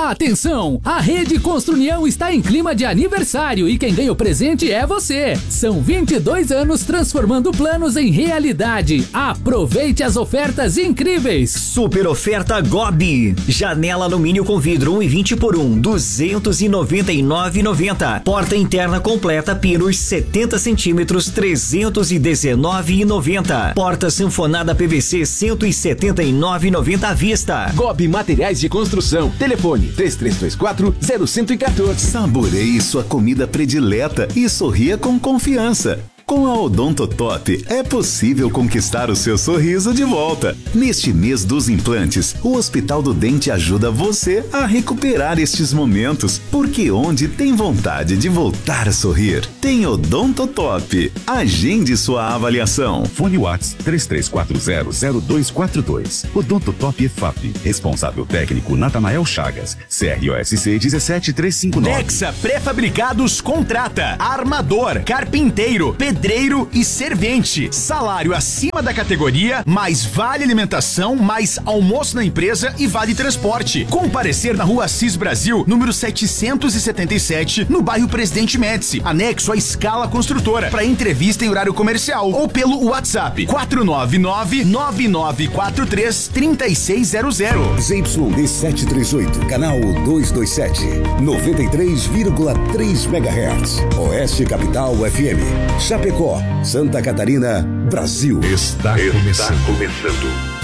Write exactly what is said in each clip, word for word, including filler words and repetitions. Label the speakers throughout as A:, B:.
A: Atenção! A Rede Construnião está em clima de aniversário e quem ganha o presente é você. São vinte e dois anos transformando planos em realidade. Aproveite as ofertas incríveis.
B: Super oferta Gobi. Janela alumínio com vidro um e vinte por um, duzentos e noventa e nove reais e noventa centavos. Porta interna completa pinos setenta centímetros, trezentos e dezenove reais e noventa centavos. Porta sanfonada P V C cento e setenta e nove reais e noventa centavos à vista.
C: Gobi Materiais de Construção. Telefone três três dois quatro, zero um um quatro.
D: Saboreie sua comida predileta e sorria com confiança. Com a Odontotop é possível conquistar o seu sorriso de volta. Neste mês dos implantes, o Hospital do Dente ajuda você a recuperar estes momentos, porque onde tem vontade de voltar a sorrir, tem Odontotop. Agende sua avaliação.
E: Fone Whats três três quatro zero, zero dois quatro dois. Odontotop E F A P. Responsável técnico Natanael Chagas. C R O S C um sete três cinco nove.
F: Nexa Pré-fabricados contrata armador, carpinteiro, pedreiro e servente. Salário acima da categoria, mais vale alimentação, mais almoço na empresa e vale transporte. Comparecer na Rua Assis Brasil, número setecentos e setenta e sete, no bairro Presidente Médici, anexo à Escala Construtora, para entrevista em horário comercial ou pelo WhatsApp quatro nove nove, nove nove quatro três, três seis zero zero.
G: Z Y D setecentos e trinta e oito, canal duzentos e vinte e sete, noventa e três vírgula três megahertz. Oeste Capital F M. Chapecó, Santa Catarina, Brasil.
E: Está, Está começando.
H: começando.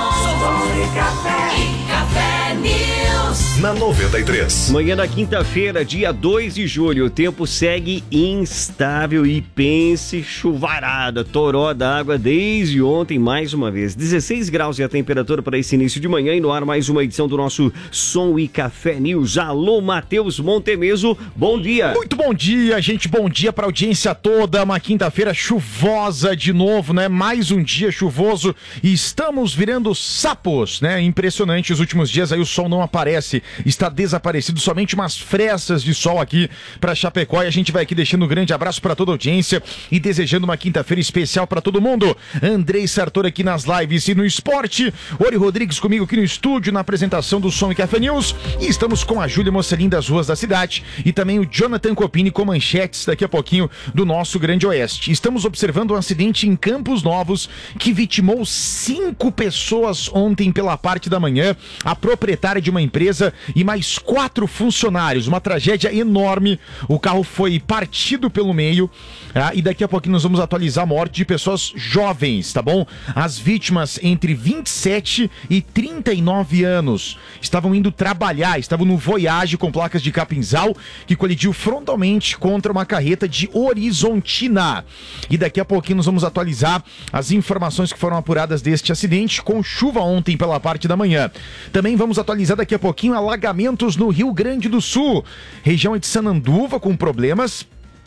H: Som de café e café News.
E: Na noventa e três.
I: Manhã da quinta-feira, dia dois de julho, o tempo segue instável e pense chuvarada, toró da água desde ontem mais uma vez. dezesseis graus é a temperatura para esse início de manhã e no ar mais uma edição do nosso Som e Café News. Alô, Matheus Montemeso, bom dia.
J: Muito bom dia, gente, bom dia para a audiência toda. Uma quinta-feira chuvosa de novo, né? Mais um dia chuvoso e estamos virando sapos, né? Impressionante, os últimos dias aí o sol não aparece, está desaparecido, somente umas frestas de sol aqui para Chapecó, e a gente vai aqui deixando um grande abraço para toda a audiência e desejando uma quinta-feira especial para todo mundo. Andrei Sartor aqui nas lives e no esporte, Ori Rodrigues comigo aqui no estúdio na apresentação do Som e Café News, e estamos com a Júlia Mocelin das ruas da cidade e também o Jonathan Copini com manchetes daqui a pouquinho do nosso Grande Oeste. Estamos observando um acidente em Campos Novos que vitimou cinco pessoas ontem pela parte da manhã, a proprietária de uma empresa e mais quatro funcionários, uma tragédia enorme. O carro foi partido pelo meio, ah, e daqui a pouquinho nós vamos atualizar a morte de pessoas jovens, tá bom? As vítimas entre vinte e sete e trinta e nove anos estavam indo trabalhar, estavam no Voyage com placas de Capinzal, que colidiu frontalmente contra uma carreta de Horizontina. E daqui a pouquinho nós vamos atualizar as informações que foram apuradas deste acidente, com chuva ontem pela parte da manhã. Também vamos atualizar daqui a pouquinho alagamentos no Rio Grande do Sul, região de Sananduva com problemas,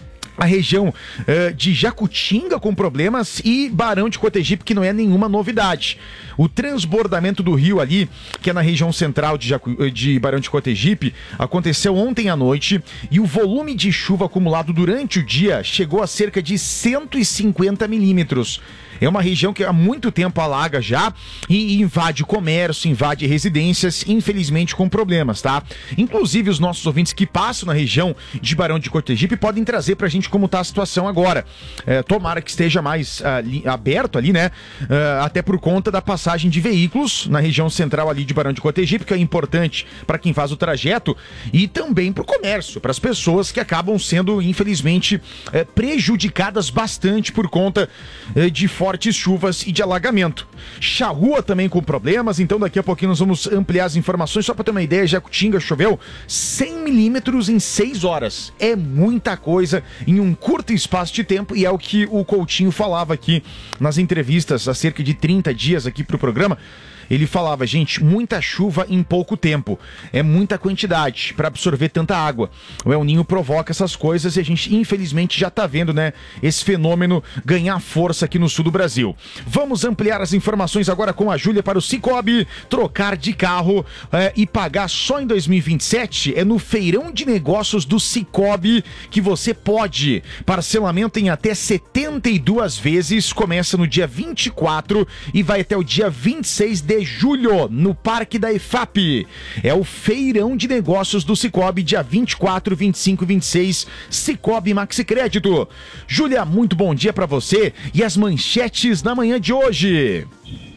J: a região uh, de Jacutinga com problemas e Barão de Cotegipe, que não é nenhuma novidade. O transbordamento do rio ali, que é na região central de, Jacu... de Barão de Cotegipe, aconteceu ontem à noite e o volume de chuva acumulado durante o dia chegou a cerca de cento e cinquenta milímetros. É uma região que há muito tempo alaga já e invade comércio, invade residências, infelizmente com problemas, tá? Inclusive os nossos ouvintes que passam na região de Barão de Cotegipe podem trazer pra gente como tá a situação agora. É, tomara que esteja mais ali, aberto ali, né? É, até por conta da passagem de veículos na região central ali de Barão de Cotegipe, que é importante para quem faz o trajeto, e também pro comércio, para as pessoas que acabam sendo, infelizmente, é, prejudicadas bastante por conta é, de fortes chuvas e de alagamento. Charrua também com problemas, então daqui a pouquinho nós vamos ampliar as informações. Só para ter uma ideia, Jacutinga choveu cem milímetros em seis horas. É muita coisa em um curto espaço de tempo e é o que o Coutinho falava aqui nas entrevistas há cerca de trinta dias aqui pro programa. Ele falava, gente, muita chuva em pouco tempo, é muita quantidade para absorver tanta água. O El Ninho provoca essas coisas e a gente infelizmente já tá vendo, né, esse fenômeno ganhar força aqui no sul do Brasil. Vamos ampliar as informações agora com a Júlia para o Cicobi. Trocar de carro é, e pagar só em dois mil e vinte e sete é no feirão de negócios do Cicobi que você pode. Parcelamento em até setenta e duas vezes, começa no dia vinte e quatro e vai até o dia vinte e seis de de julho, no Parque da E F A P. É o feirão de negócios do Cicobi, dia vinte e quatro, vinte e cinco e vinte e seis, Cicobi Maxi Crédito. Júlia, muito bom dia pra você e as manchetes na manhã de hoje.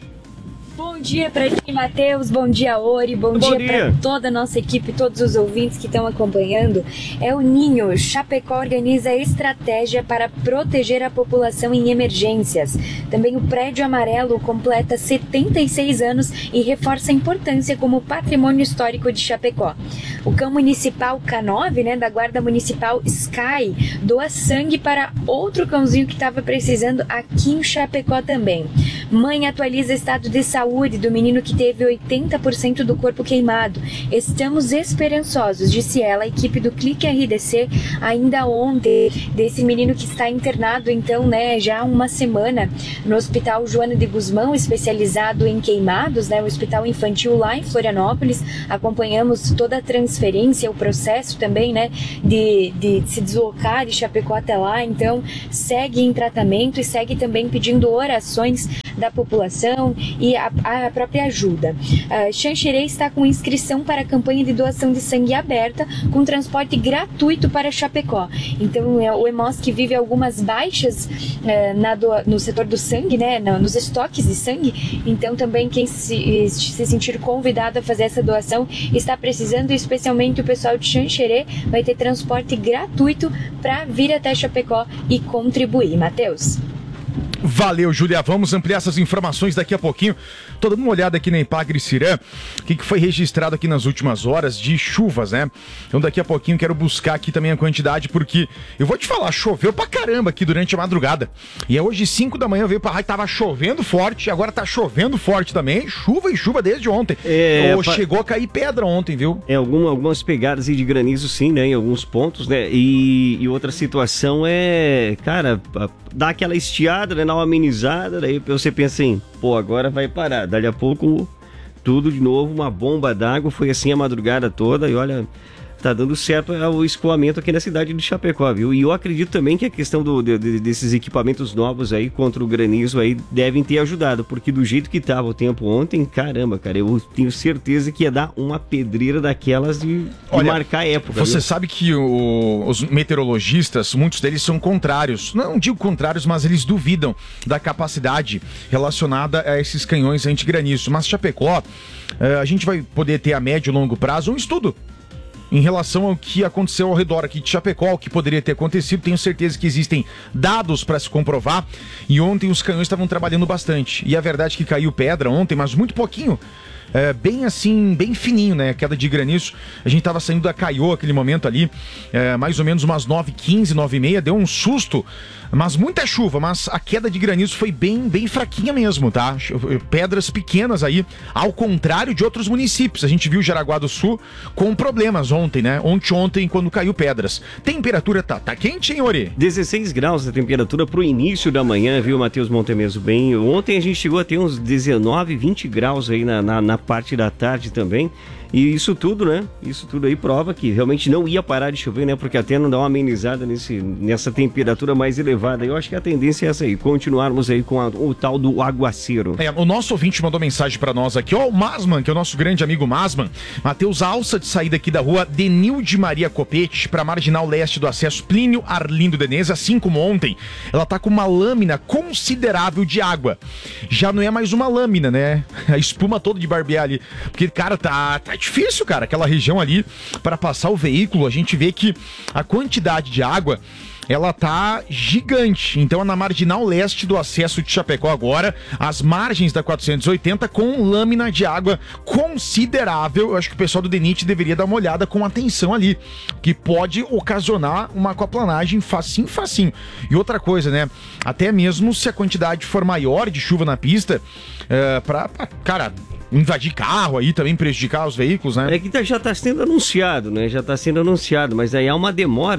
K: Bom dia pra ti, Matheus, bom dia, Ori, bom, bom dia, dia. pra toda a nossa equipe, todos os ouvintes que estão acompanhando. É o Ninho. Chapecó organiza estratégia para proteger a população em emergências. Também o Prédio Amarelo completa setenta e seis anos e reforça a importância como patrimônio histórico de Chapecó. O cão municipal K nove, né, da Guarda Municipal Sky, doa sangue para outro cãozinho que estava precisando aqui em Chapecó também. Mãe atualiza estado de saúde do menino que teve oitenta por cento do corpo queimado. Estamos esperançosos, disse ela, a equipe do Clique R D C, ainda ontem, desse menino que está internado, então, né, já há uma semana, no Hospital Joana de Guzmão, especializado em queimados, né, o Hospital Infantil lá em Florianópolis. Acompanhamos toda a transferência, o processo também, né, de, de se deslocar de Chapecó até lá, então, segue em tratamento e segue também pedindo orações da população e a, a própria ajuda. Uh, Xanxerê está com inscrição para a campanha de doação de sangue aberta, com transporte gratuito para Chapecó. Então, o Hemosc vive algumas baixas uh, na do, no setor do sangue, né, no, nos estoques de sangue. Então, também quem se, se sentir convidado a fazer essa doação está precisando, especialmente o pessoal de Xanxerê, vai ter transporte gratuito para vir até Chapecó e contribuir. Matheus?
J: Valeu, Júlia. Vamos ampliar essas informações daqui a pouquinho. Tô dando uma olhada aqui na Empagre Cirã, o que, que foi registrado aqui nas últimas horas de chuvas, né? Então daqui a pouquinho quero buscar aqui também a quantidade, porque eu vou te falar, choveu pra caramba aqui durante a madrugada. E é hoje cinco da manhã, eu veio pra rádio, tava chovendo forte, agora tá chovendo forte também, chuva e chuva desde ontem. É, Ou, pa... Chegou a cair pedra ontem, viu?
I: É, alguma, algumas pegadas aí de granizo sim, né, em alguns pontos, né? E, e outra situação é, cara, dá aquela estiada, né, dá uma amenizada, daí você pensa assim, pô, agora vai parar. Dali a pouco, tudo de novo, uma bomba d'água, foi assim a madrugada toda e olha, tá dando certo o escoamento aqui na cidade de Chapecó, viu? E eu acredito também que a questão do, de, de, desses equipamentos novos aí contra o granizo aí devem ter ajudado, porque do jeito que tava o tempo ontem, caramba, cara, eu tenho certeza que ia dar uma pedreira daquelas de, de
J: Olha,
I: marcar a época.
J: Você
I: viu?
J: sabe que o, os meteorologistas, muitos deles são contrários, não digo contrários, mas eles duvidam da capacidade relacionada a esses canhões antigranizo. Mas Chapecó, a gente vai poder ter a médio e longo prazo um estudo em relação ao que aconteceu ao redor aqui de Chapecó, o que poderia ter acontecido. Tenho certeza que existem dados para se comprovar. E ontem os canhões estavam trabalhando bastante. E a verdade é que caiu pedra ontem, mas muito pouquinho. É, bem assim, bem fininho, né? Queda de granizo. A gente tava saindo da Caiô aquele momento ali, é, mais ou menos umas nove e quinze, nove e meia. Deu um susto, mas muita chuva. Mas a queda de granizo foi bem, bem fraquinha mesmo, tá? Pedras pequenas aí, ao contrário de outros municípios. A gente viu Jaraguá do Sul com problemas ontem, né? Ontem, ontem, quando caiu pedras. Temperatura tá, tá quente, hein, Ori?
I: dezesseis graus a temperatura pro início da manhã, viu, Matheus Montemeso? Bem, ontem a gente chegou a ter uns dezenove, vinte graus aí na, na, na parte da tarde também. E isso tudo, né? Isso tudo aí prova que realmente não ia parar de chover, né? Porque até não dá uma amenizada nesse, nessa temperatura mais elevada. Eu acho que a tendência é essa aí, continuarmos aí com a, o tal do aguaceiro.
J: É, o nosso ouvinte mandou mensagem pra nós aqui, ó, o Masman, que é o nosso grande amigo Masman. Matheus, alça de saída aqui da rua Denilde Maria Copete pra marginal leste do acesso Plínio Arlindo Denez, assim como ontem, ela tá com uma lâmina considerável de água. Já não é mais uma lâmina, né? A espuma toda de barbear ali. Porque, cara, tá... tá difícil, cara, aquela região ali para passar o veículo. A gente vê que a quantidade de água, ela tá gigante. Então é na marginal leste do acesso de Chapecó agora, as margens da quatrocentos e oitenta com lâmina de água considerável. Eu acho que o pessoal do DENIT deveria dar uma olhada com atenção ali, que pode ocasionar uma aquaplanagem facinho, facinho. E outra coisa, né, até mesmo se a quantidade for maior de chuva na pista, é, pra, pra cara... invadir carro aí, também prejudicar os veículos, né?
I: É que já está sendo anunciado, né? Já está sendo anunciado, mas aí há uma demora, né?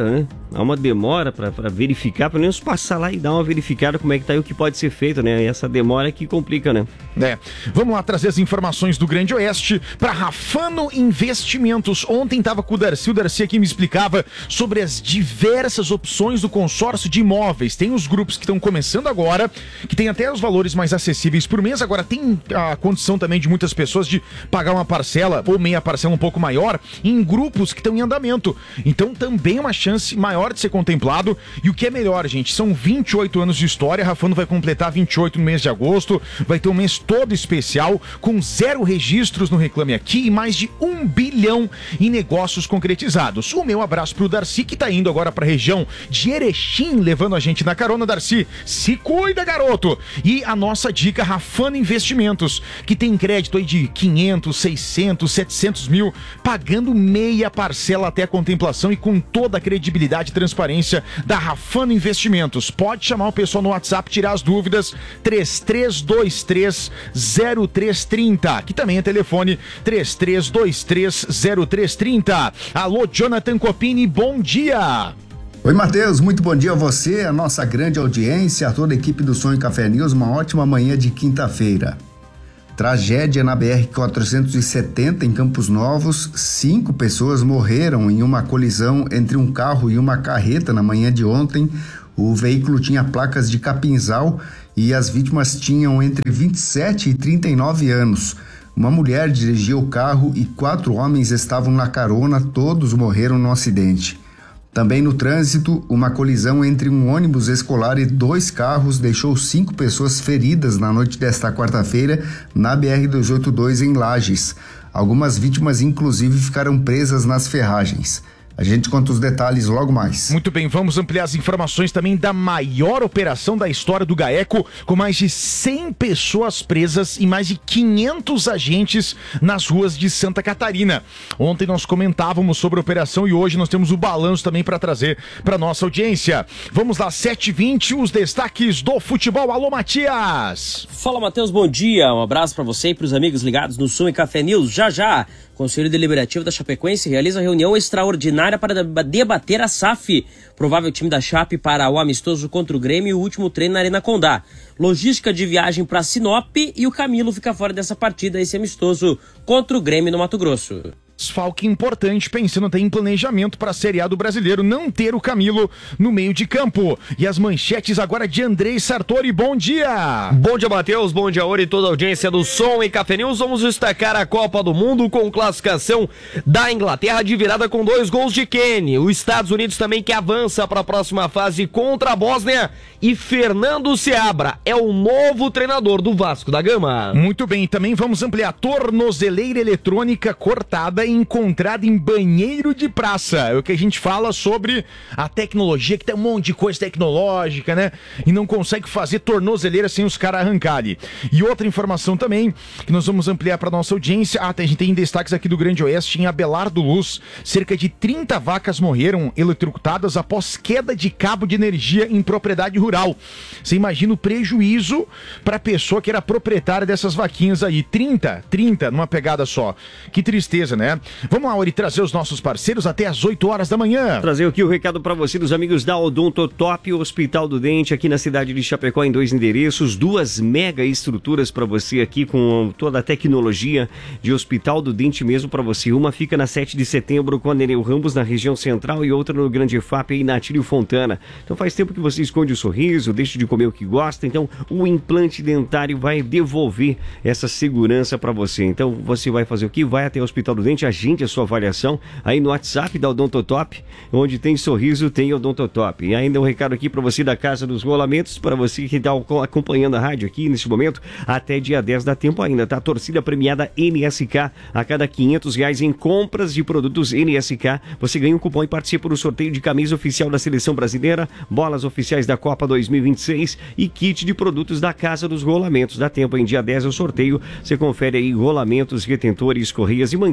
I: há uma demora para verificar, pelo menos passar lá e dar uma verificada como é que tá e o que pode ser feito, né? E essa demora é que complica, né?
J: É. Vamos lá trazer as informações do Grande Oeste para Rafano Investimentos. Ontem tava com o Darcy, o Darcy aqui me explicava sobre as diversas opções do consórcio de imóveis. Tem os grupos que estão começando agora, que tem até os valores mais acessíveis por mês. Agora tem a condição também de muitas pessoas de pagar uma parcela ou meia parcela um pouco maior em grupos que estão em andamento. Então também é uma chance maior de ser contemplado. E o que é melhor, gente, são vinte e oito anos de história. Rafano vai completar vinte e oito no mês de agosto. Vai ter um mês todo especial, com zero registros no Reclame Aqui e mais de um bilhão em negócios concretizados. O meu abraço pro Darcy, que tá indo agora pra região de Erechim, levando a gente na carona. Darcy, se cuida, garoto! E a nossa dica, Rafano Investimentos, que tem crédito aí de quinhentos, seiscentos, setecentos mil, pagando meia parcela até a contemplação e com toda a credibilidade e transparência da Rafano Investimentos. Pode chamar o pessoal no WhatsApp, tirar as dúvidas, três três dois três zero três três zero, que também é telefone três três dois três zero três três zero. Alô, Jonathan Copini, bom dia!
L: Oi, Matheus, muito bom dia a você, a nossa grande audiência, a toda a equipe do Sonho Café News, uma ótima manhã de quinta-feira. Tragédia na B R quatrocentos e setenta em Campos Novos, cinco pessoas morreram em uma colisão entre um carro e uma carreta na manhã de ontem. O veículo tinha placas de Capinzal e as vítimas tinham entre vinte e sete e trinta e nove anos. Uma mulher dirigia o carro e quatro homens estavam na carona, todos morreram no acidente. Também no trânsito, uma colisão entre um ônibus escolar e dois carros deixou cinco pessoas feridas na noite desta quarta-feira na B R duzentos e oitenta e dois em Lages. Algumas vítimas, inclusive, ficaram presas nas ferragens. A gente conta os detalhes logo mais.
J: Muito bem, vamos ampliar as informações também da maior operação da história do GAECO, com mais de cem pessoas presas e mais de quinhentos agentes nas ruas de Santa Catarina. Ontem nós comentávamos sobre a operação e hoje nós temos o balanço também para trazer para nossa audiência. Vamos lá, sete e vinte, os destaques do futebol. Alô, Matias!
M: Fala, Matheus, bom dia. Um abraço para você e para os amigos ligados no Som e Café News. Já já, o Conselho Deliberativo da Chapecoense realiza reunião extraordinária para debater a S A F, provável time da Chape para o amistoso contra o Grêmio e o último treino na Arena Condá. Logística de viagem para Sinop e o Camilo fica fora dessa partida, esse amistoso contra o Grêmio no Mato Grosso.
J: Desfalque importante, pensando até em planejamento para a Série A do Brasileiro, não ter o Camilo no meio de campo. E as manchetes agora de Andrei Sartori, bom dia!
N: Bom dia, Matheus, bom dia, Ori, toda a audiência do Som e Café News. Vamos destacar a Copa do Mundo com classificação da Inglaterra de virada com dois gols de Kane. Os Estados Unidos também que avança para a próxima fase contra a Bósnia. E Fernando Seabra é o novo treinador do Vasco da Gama.
J: Muito bem, também vamos ampliar. Tornozeleira eletrônica cortada encontrada em banheiro de praça. É o que a gente fala sobre a tecnologia, que tem um monte de coisa tecnológica, né? E não consegue fazer tornozeleira sem os caras arrancarem. E outra informação também, que nós vamos ampliar para nossa audiência. Ah, a gente tem destaques aqui do Grande Oeste, em Abelardo Luz. Cerca de trinta vacas morreram eletrocutadas após queda de cabo de energia em propriedade rural. Você imagina o prejuízo para a pessoa que era proprietária dessas vaquinhas aí. trinta, trinta numa pegada só. Que tristeza, né? Vamos lá, Ori, trazer os nossos parceiros até às oito horas da manhã.
I: Trazer aqui o recado para você dos amigos da Odonto Top, Hospital do Dente, aqui na cidade de Chapecó, em dois endereços, duas mega estruturas para você aqui com toda a tecnologia de Hospital do Dente mesmo para você. Uma fica na sete de setembro com a Nereu Ramos, na região central, e outra no Grande F A P, aí na Atílio Fontana. Então faz tempo que você esconde o sorriso, deixa de comer o que gosta, então o implante dentário vai devolver essa segurança para você. Então você vai fazer o que? Vai até o Hospital do Dente, agende a sua avaliação aí no WhatsApp da Odontotop, onde tem sorriso, tem Odontotop. E ainda um recado aqui para você da Casa dos Rolamentos, para você que está acompanhando a rádio aqui neste momento, até dia dez dá tempo ainda, tá? Torcida premiada N S K, a cada quinhentos reais em compras de produtos N S K, você ganha um cupom e participa do sorteio de camisa oficial da Seleção Brasileira, bolas oficiais da Copa dois mil e vinte e seis e kit de produtos da Casa dos Rolamentos. Dá tempo, em dia dez é o sorteio, você confere aí rolamentos, retentores, correias e mangueiras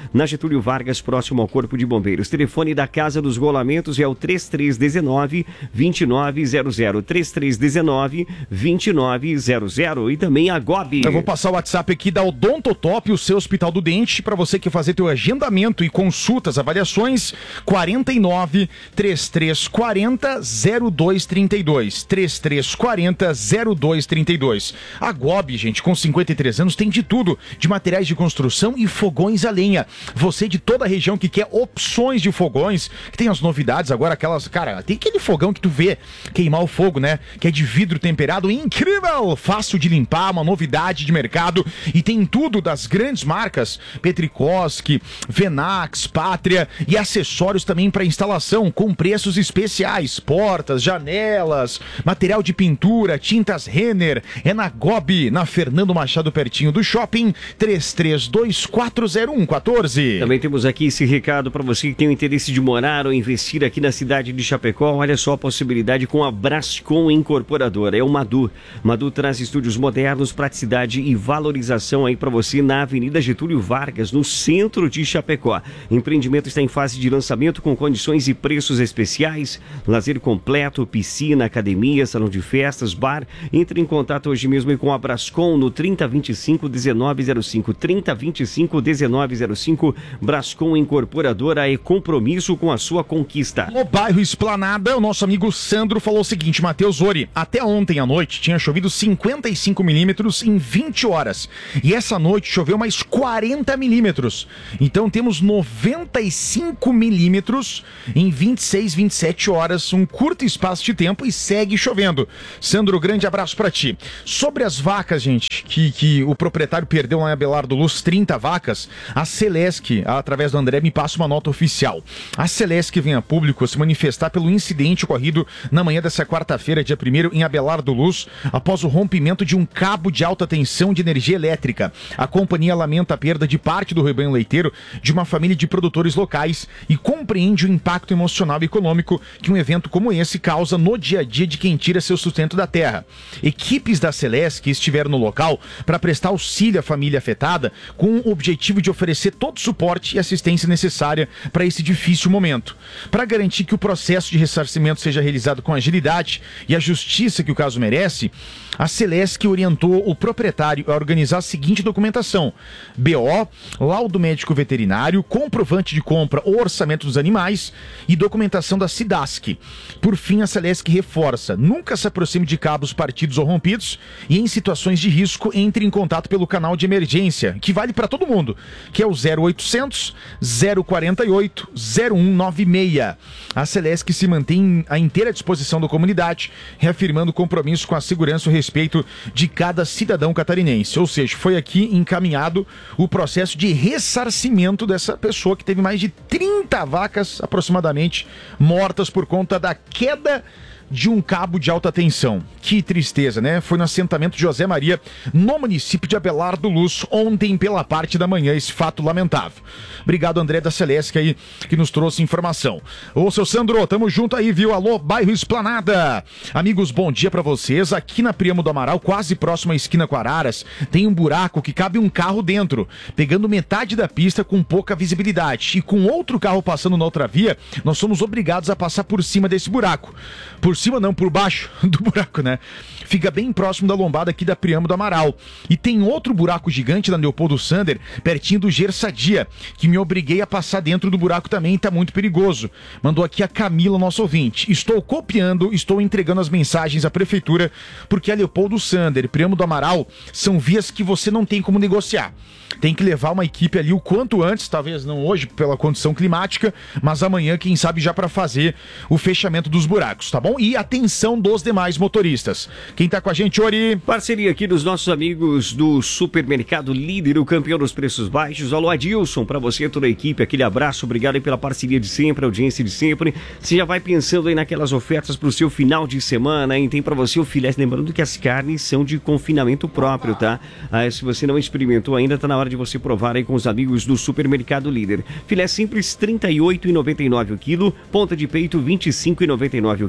I: na Getúlio Vargas, próximo ao Corpo de Bombeiros. Telefone da Casa dos Rolamentos é o três três um nove, dois nove zero zero, três três um nove, dois nove zero zero e também a Gobi.
J: Eu vou passar o WhatsApp aqui da Odontotop, o seu Hospital do Dente, para você que fazer teu agendamento e consultas, avaliações, quarenta e nove, trinta e três quarenta, zero dois trinta e dois, trinta e três quarenta, zero dois trinta e dois. A Gobi, gente, com cinquenta e três anos, tem de tudo, de materiais de construção e fogões a lenha. Você de toda a região que quer opções de fogões, que tem as novidades agora, aquelas, cara, tem aquele fogão que tu vê queimar o fogo, né? Que é de vidro temperado, incrível, fácil de limpar, uma novidade de mercado, e tem tudo das grandes marcas, Petrikoski, Venax, Pátria, e acessórios também para instalação, com preços especiais, portas, janelas, material de pintura, tintas Renner, é na Gobi, na Fernando Machado, pertinho do shopping, três três dois quatro zero um um quatro.
I: Também temos aqui esse recado para você que tem o interesse de morar ou investir aqui na cidade de Chapecó. Olha só a possibilidade com a Brascom Incorporadora, é o Madu. Madu traz estúdios modernos, praticidade e valorização aí para você na Avenida Getúlio Vargas, no centro de Chapecó. O empreendimento está em fase de lançamento com condições e preços especiais, lazer completo, piscina, academia, salão de festas, bar. Entre em contato hoje mesmo com a Brascom no trinta, vinte e cinco, dezenove zero cinco, trinta, vinte e cinco, dezenove zero cinco. Brascom Incorporadora é compromisso com a sua conquista.
J: No bairro Esplanada, o nosso amigo Sandro falou o seguinte: Matheus Ori, até ontem à noite tinha chovido cinquenta e cinco milímetros em vinte horas. E essa noite choveu mais quarenta milímetros. Então temos noventa e cinco milímetros em vinte e seis, vinte e sete horas, um curto espaço de tempo, e segue chovendo. Sandro, grande abraço pra ti. Sobre as vacas, gente, que, que o proprietário perdeu lá em Abelardo Luz, trinta vacas, a Celesc, através do André, me passa uma nota oficial. A Celesc vem a público se manifestar pelo incidente ocorrido na manhã dessa quarta-feira, dia primeiro, em Abelardo Luz, após o rompimento de um cabo de alta tensão de energia elétrica. A companhia lamenta a perda de parte do rebanho leiteiro de uma família de produtores locais e compreende o impacto emocional e econômico que um evento como esse causa no dia a dia de quem tira seu sustento da terra. Equipes da Celesc estiveram no local para prestar auxílio à família afetada, com o objetivo de oferecer todo o suporte e assistência necessária para esse difícil momento. Para garantir que o processo de ressarcimento seja realizado com agilidade e a justiça que o caso merece, a Celesc orientou o proprietário a organizar a seguinte documentação: B O, laudo médico veterinário, comprovante de compra ou orçamento dos animais e documentação da SIDASC. Por fim, a Celesc reforça: nunca se aproxime de cabos partidos ou rompidos, e em situações de risco entre em contato pelo canal de emergência, que vale para todo mundo, que é o zero oitocentos, zero quarenta e oito, zero um nove seis. A Celesc se mantém à inteira disposição da comunidade, reafirmando o compromisso com a segurança e o respeito de cada cidadão catarinense. Ou seja, foi aqui encaminhado o processo de ressarcimento dessa pessoa que teve mais de trinta vacas, aproximadamente, mortas por conta da queda de um cabo de alta tensão. Que tristeza, né? Foi no assentamento de José Maria, no município de Abelardo Luz, ontem pela parte da manhã, esse fato lamentável. Obrigado, André da Celesc, aí, que nos trouxe informação. Ô, seu Sandro, tamo junto aí, viu? Alô, bairro Esplanada. Amigos, bom dia pra vocês. Aqui na Priamo do Amaral, quase próximo à esquina com Araras, tem um buraco que cabe um carro dentro, pegando metade da pista com pouca visibilidade. E com outro carro passando na outra via, nós somos obrigados a passar por cima desse buraco. Por cima não, por baixo do buraco, né? Fica bem próximo da lombada aqui da Priamo do Amaral. E tem outro buraco gigante na Leopoldo Sander, pertinho do Gersadia, que me obriguei a passar dentro do buraco também, tá muito perigoso. Mandou aqui a Camila, nosso ouvinte. Estou copiando, estou entregando as mensagens à prefeitura, porque a Leopoldo Sander e Priamo do Amaral são vias que você não tem como negociar. Tem que levar uma equipe ali o quanto antes, talvez não hoje pela condição climática, mas amanhã, quem sabe, já para fazer o fechamento dos buracos, tá bom? E atenção dos demais motoristas. Quem tá com a gente, Ori?
I: Parceria aqui dos nossos amigos do Supermercado Líder, o campeão dos preços baixos. Alô, Adilson, para você e toda a equipe, aquele abraço, obrigado aí pela parceria de sempre, a audiência de sempre. Você já vai pensando aí naquelas ofertas pro seu final de semana, hein? Tem para você o filé, lembrando que as carnes são de confinamento próprio, tá? Ah, se você não experimentou ainda, tá na hora de você provar aí com os amigos do Supermercado Líder. Filé simples, trinta e oito reais e noventa e nove centavos o quilo. Ponta de peito, vinte e cinco reais e noventa e nove centavos o quilo.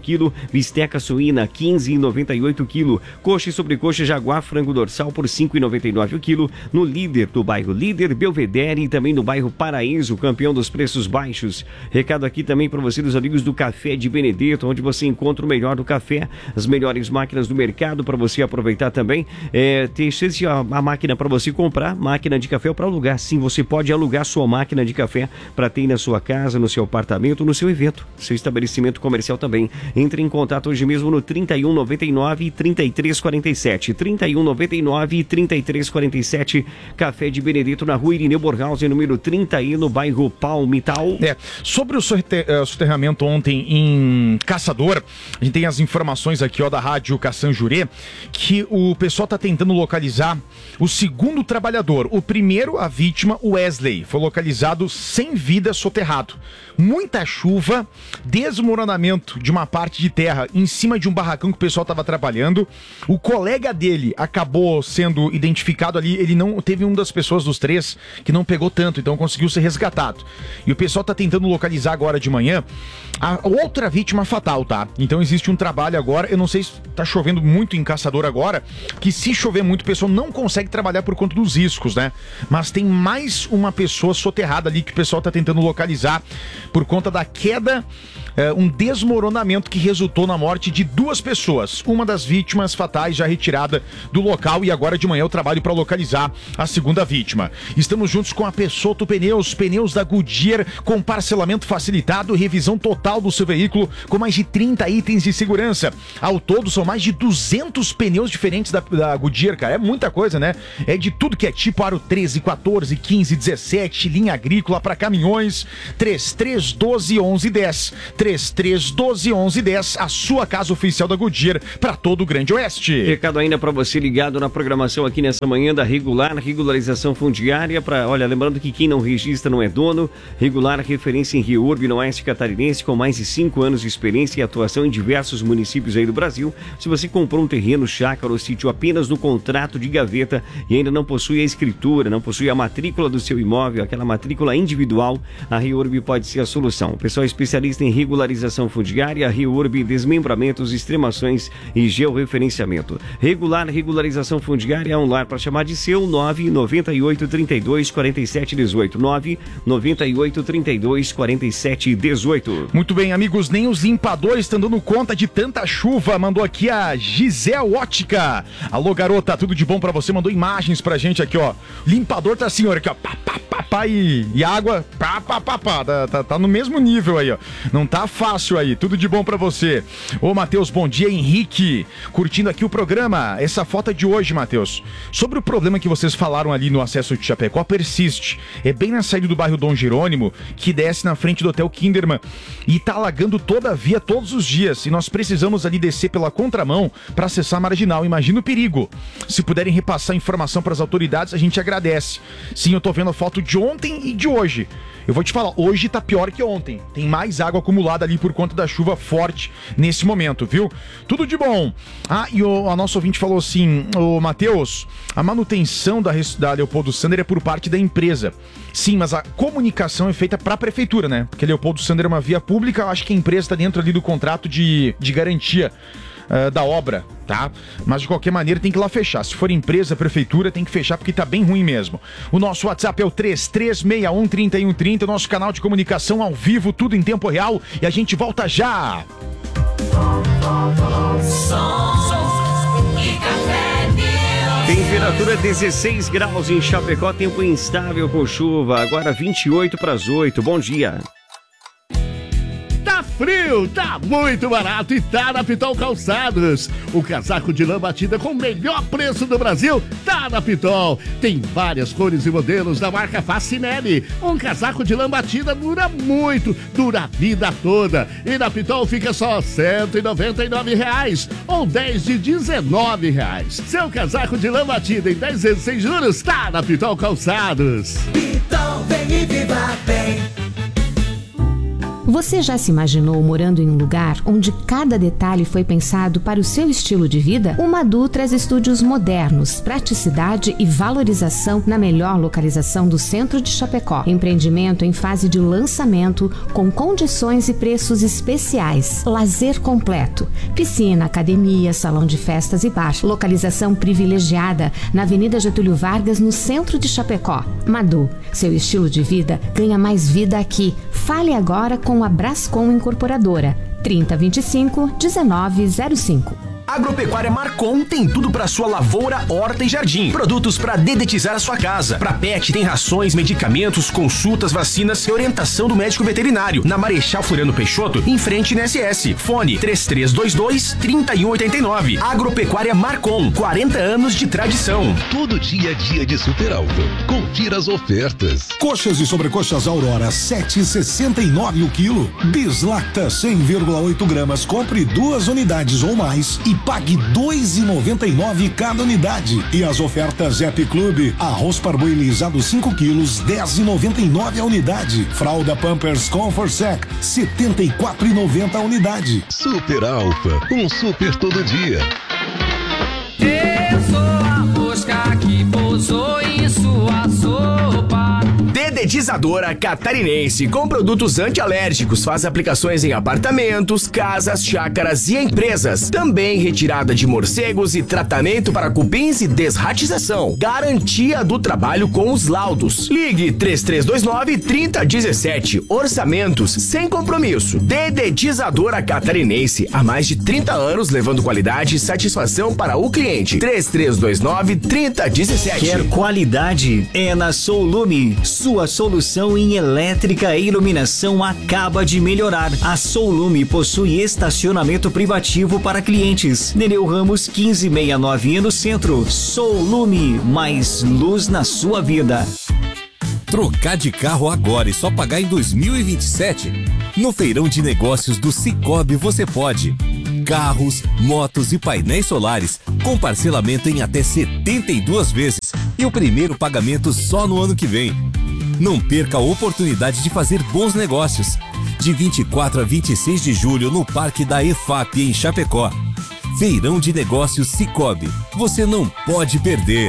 I: Bisteca suína quinze e noventa e oito quilo. Coxa e sobrecoxa jaguar frango dorsal por cinco e noventa e nove o quilo. No Líder, do bairro Líder, Belvedere e também no bairro Paraíso, campeão dos preços baixos. Recado aqui também para você dos amigos do Café de Benedetto, onde você encontra o melhor do café, as melhores máquinas do mercado para você aproveitar também. É, tem a, a máquina para você comprar, máquina de café para alugar. Sim, você pode alugar sua máquina de café para ter na sua casa, no seu apartamento, no seu evento, seu estabelecimento comercial também. Entre em contato hoje mesmo no trinta e um, noventa e nove, trinta e três quarenta e sete. trinta e um, noventa e nove, trinta e três quarenta e sete. Café de Benedetto na rua Irineu Borghausen, número trinta e no bairro Palmital.
J: É, sobre o soterramento ontem em Caçador, a gente tem as informações aqui, ó, da Rádio Caçan Jurê, que o pessoal tá tentando localizar o segundo trabalhador. O primeiro, a vítima, o Wesley, foi localizado sem vida, soterrado. Muita chuva, desmoronamento de uma parte de terra em cima de um barracão que o pessoal estava trabalhando. O colega dele acabou sendo identificado ali, ele não teve uma das pessoas dos três que não pegou tanto, então conseguiu ser resgatado. E o pessoal está tentando localizar agora de manhã a outra vítima fatal, tá? Então existe um trabalho agora, eu não sei se tá chovendo muito em Caçador agora, que se chover muito o pessoal não consegue trabalhar por conta dos riscos, né? Mas tem mais uma pessoa soterrada ali que o pessoal tá tentando localizar por conta da queda, é, um desmoronamento que resultou na morte de duas pessoas. Uma das vítimas fatais já retirada do local e agora de manhã eu trabalho para localizar a segunda vítima. Estamos juntos com a Pessotto Pneus, pneus da Goodyear com parcelamento facilitado, revisão total do seu veículo com mais de trinta itens de segurança. Ao todo são mais de duzentos pneus diferentes da, da Goodyear, cara. É muita coisa, né? É de tudo que é tipo aro treze, quatorze, quinze, dezessete, linha agrícola para caminhões. Três três um dois, onze dez. três três um dois, onze dez, a sua casa oficial da Goodyear para todo o Grande Oeste.
I: Recado ainda para você ligado na programação aqui nessa manhã da Regular, regularização fundiária, para, olha, lembrando que quem não registra não é dono. Regular, referência em Rio Urbe, no Oeste Catarinense, com mais de cinco anos de experiência e atuação em diversos municípios aí do Brasil. Se você comprou um terreno, chácara ou sítio apenas no contrato de gaveta e ainda não possui a escritura, não possui a matrícula do seu imóvel, aquela matrícula individual, a Rio Urbe pode ser a solução. O pessoal especialista em regularização fundiária, Rio Urbe, desmembramentos, extremações e georreferenciamento. Regular, regularização fundiária é um lar para chamar de seu. Nove nove oito, trinta e dois, quarenta e sete, dezoito. nove nove oito, trinta e dois, quarenta e sete, dezoito.
J: Muito bem, amigos, nem os limpadores estão dando conta de tanta chuva. Mandou aqui a Gisele Ótica. Alô, garota, tudo de bom pra você? Mandou imagens pra gente aqui, ó. Limpador tá assim, olha aqui, ó. Pá, pá, pá, pá, e, e água, pá, pá, pá, pá. Tá, tá, tá no mesmo nível aí, ó. Não tá fácil aí. Tudo de bom pra você. Ô, Matheus, bom dia. Henrique, curtindo aqui o programa. Essa foto é de hoje, Matheus. Sobre o problema que vocês falaram ali no acesso de Chapecó, persiste. É bem na saída do bairro Dom Jerônimo, que desce na frente do Hotel Kinderman e tá alagando toda a via todos os dias. E nós precisamos ali descer pela contramão para acessar a Marginal. Imagina o perigo. Se puderem repassar informação para as autoridades, a gente agradece. Sim, eu tô vendo a foto de ontem e de hoje. Eu vou te falar, hoje tá pior que ontem. Tem mais água acumulada ali por conta da chuva forte nesse momento, viu? Tudo de bom. Ah, e o a nosso ouvinte falou assim, ô Matheus, a manutenção da, da Leopoldo Sander é por parte da empresa. Sim, mas a comunicação é feita para a prefeitura, né? Porque Leopoldo Sander é uma via pública, eu acho que a empresa está dentro ali do contrato de, de garantia uh, da obra, tá? Mas de qualquer maneira tem que ir lá fechar. Se for empresa, prefeitura, tem que fechar porque tá bem ruim mesmo. O nosso WhatsApp é o três três seis um, três um três zero, o nosso canal de comunicação ao vivo, tudo em tempo real, e a gente volta já!
I: Temperatura dezesseis graus em Chapecó, tempo instável com chuva, agora vinte e oito para as oito. Bom dia.
O: Tá frio, tá muito barato e tá na Pitol Calçados. O casaco de lã batida com o melhor preço do Brasil tá na Pitol. Tem várias cores e modelos da marca Facinelli. Um casaco de lã batida dura muito, dura a vida toda. E na Pitol fica só cento e noventa e nove reais ou dez de dezenove reais. Seu casaco de lã batida em dez vezes sem juros tá na Pitol Calçados.
H: Pitol, vem e viva bem.
P: Você já se imaginou morando em um lugar onde cada detalhe foi pensado para o seu estilo de vida? O Madu traz estúdios modernos, praticidade e valorização na melhor localização do centro de Chapecó. Empreendimento em fase de lançamento com condições e preços especiais. Lazer completo. Piscina, academia, salão de festas e bar. Localização privilegiada na Avenida Getúlio Vargas, no centro de Chapecó. Madu, seu estilo de vida ganha mais vida aqui. Fale agora com a Brascom Incorporadora. trinta, vinte e cinco, dezenove zero cinco.
F: Agropecuária Marcon tem tudo para sua lavoura, horta e jardim. Produtos para dedetizar a sua casa. Para pet tem rações, medicamentos, consultas, vacinas e orientação do médico veterinário. Na Marechal Floriano Peixoto, em frente na S S. Fone três três dois dois, três um oito nove. Agropecuária Marcon, quarenta anos de tradição.
Q: Todo dia é dia de Super Alto. Confira as ofertas.
R: Coxas e sobrecoxas Aurora, sete e sessenta e nove o quilo. Bislacta cem vírgula oito gramas, compre duas unidades ou mais e pague dois e noventa e nove cada unidade. E as ofertas Ep Clube, arroz parboilizado cinco quilos, dez e noventa e nove a unidade. Fralda Pampers Comfort Sec, setenta e quatro e noventa a unidade.
Q: Super Alfa, um super todo dia.
H: Eu sou a mosca que pousou em sua sopa.
F: Dedetizadora Catarinense, com produtos antialérgicos, faz aplicações em apartamentos, casas, chácaras e empresas. Também retirada de morcegos e tratamento para cupins e desratização. Garantia do trabalho com os laudos. Ligue três três dois nove, três zero um sete. Orçamentos sem compromisso. Dedetizadora Catarinense, há mais de trinta anos levando qualidade e satisfação para o cliente. três três dois nove, três zero um sete.
B: Quer qualidade? É na Soulume. Sua solução em elétrica e iluminação acaba de melhorar. A Soulume possui estacionamento privativo para clientes. Nereu Ramos quinze sessenta e nove no centro. Soulume, mais luz na sua vida.
S: Trocar de carro agora e só pagar em dois mil e vinte e sete? No Feirão de Negócios do Sicoob você pode. Carros, motos e painéis solares com parcelamento em até setenta e duas vezes e o primeiro pagamento só no ano que vem. Não perca a oportunidade de fazer bons negócios. De vinte e quatro a vinte e seis de julho no Parque da E F A P em Chapecó. Feirão de Negócios Sicoob. Você não pode perder.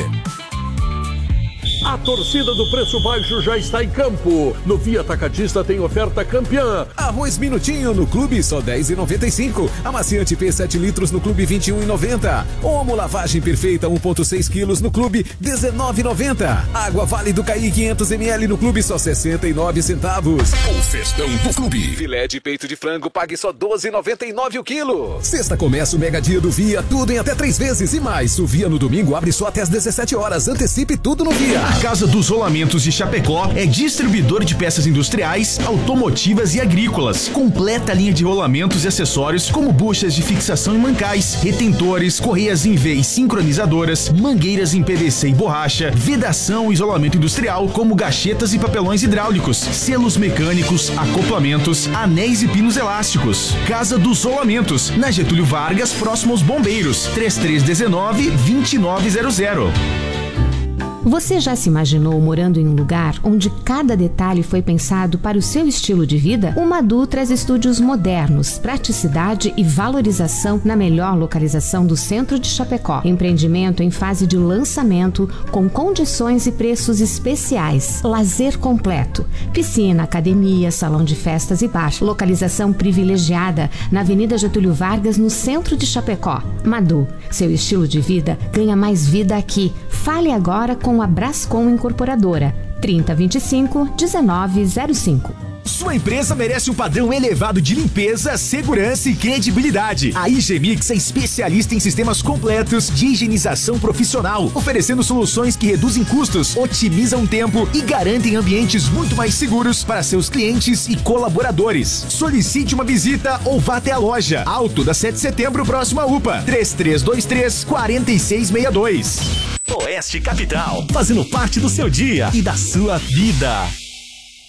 T: A torcida do preço baixo já está em campo. No Via Atacadista tem oferta campeã.
C: Arroz Minutinho no Clube só dez e noventa e cinco. Amaciante P sete litros no Clube vinte e um e noventa. Omo Lavagem Perfeita um ponto seis quilos no Clube dezenove e noventa. Água Vale do Caí quinhentos mililitros no Clube só sessenta e nove centavos.
Q: O festão do Clube.
C: Filé de peito de frango pague só doze e noventa e nove o quilo. Sexta começa o mega dia do Via, tudo em até três vezes e mais. O Via no domingo abre só até às dezessete horas. Antecipe tudo no Via.
F: A Casa dos Rolamentos de Chapecó é distribuidor de peças industriais, automotivas e agrícolas. Completa linha de rolamentos e acessórios como buchas de fixação e mancais, retentores, correias em V e sincronizadoras, mangueiras em P V C e borracha, vedação e isolamento industrial como gachetas e papelões hidráulicos, selos mecânicos, acoplamentos, anéis e pinos elásticos. Casa dos Rolamentos, na Getúlio Vargas, próximo aos Bombeiros, três três um nove, dois nove zero zero.
P: Você já se imaginou morando em um lugar onde cada detalhe foi pensado para o seu estilo de vida? O Madu traz estúdios modernos, praticidade e valorização na melhor localização do centro de Chapecó. Empreendimento em fase de lançamento com condições e preços especiais. Lazer completo. Piscina, academia, salão de festas e bar. Localização privilegiada na Avenida Getúlio Vargas, no centro de Chapecó. Madu, seu estilo de vida ganha mais vida aqui. Fale agora com a Brascom Incorporadora. trinta, vinte e cinco, dezenove zero cinco.
F: Sua empresa merece um padrão elevado de limpeza, segurança e credibilidade. A Higienix é especialista em sistemas completos de higienização profissional, oferecendo soluções que reduzem custos, otimizam tempo e garantem ambientes muito mais seguros para seus clientes e colaboradores. Solicite uma visita ou vá até a loja. Alto da sete de setembro, próximo à U P A. três três dois três, quatro seis seis dois.
U: Oeste Capital, fazendo parte do seu dia e da sua vida.